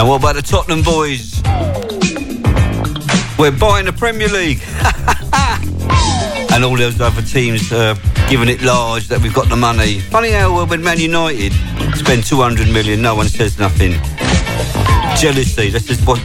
And what about the Tottenham boys? We're buying the Premier League. And all those other teams giving it large that we've got the money. Funny how when Man United spend 200 million, no one says nothing. Jealousy, that's just what